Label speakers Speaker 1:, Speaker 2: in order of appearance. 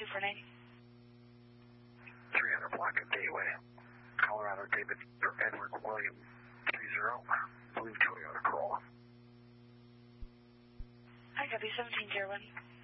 Speaker 1: for name?
Speaker 2: 300 block of Gateway, Colorado, David or Edward William 30, believe Toyota Corolla.
Speaker 1: I copy 1701.